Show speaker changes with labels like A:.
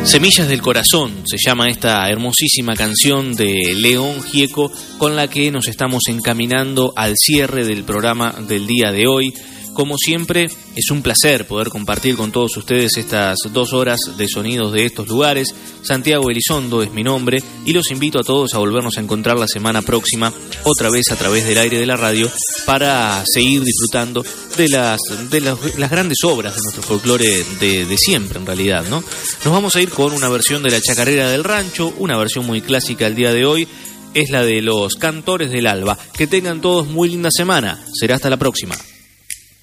A: Semillas del Corazón se llama esta hermosísima canción de León Gieco, con la que nos estamos encaminando al cierre del programa del día de hoy. Como siempre, es un placer poder compartir con todos ustedes estas 2 horas de sonidos de estos lugares. Santiago Elizondo es mi nombre y los invito a todos a volvernos a encontrar la semana próxima, otra vez a través del aire de la radio, para seguir disfrutando de las grandes obras de nuestro folclore de siempre, en realidad, ¿no? Nos vamos a ir con una versión de la Chacarera del Rancho, una versión muy clásica el día de hoy. Es la de los Cantores del Alba. Que tengan todos muy linda semana. Será hasta la próxima.